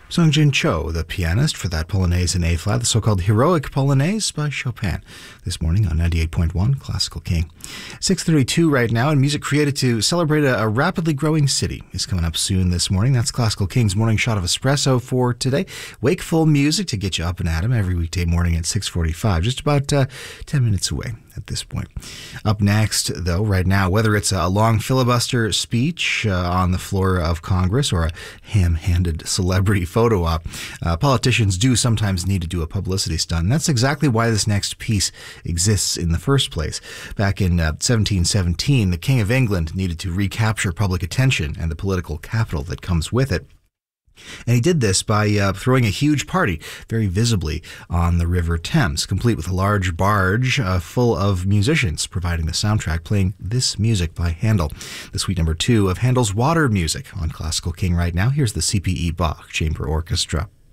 Sung Jin Cho, the pianist, for that Polonaise in A-flat, the so-called Heroic Polonaise by Chopin, this morning on 98.1 Classical King. 6:32 right now, and music created to celebrate a rapidly growing city is coming up soon this morning. That's Classical King's morning shot of espresso for today. Wakeful music to get you up and at 'em every weekday morning at 6:45, just about 10 minutes away at this point. Up next, though, right now, whether it's a long filibuster speech on the floor of Congress or a ham-handed celebrity photo op, politicians do sometimes need to do a publicity stunt. And that's exactly why this next piece exists in the first place. Back in 1717, the King of England needed to recapture public attention and the political capital that comes with it. And he did this by throwing a huge party, very visibly, on the River Thames, complete with a large barge full of musicians providing the soundtrack, playing this music by Handel. The suite number 2 of Handel's Water Music on Classical King right now. Here's the C.P.E. Bach Chamber Orchestra.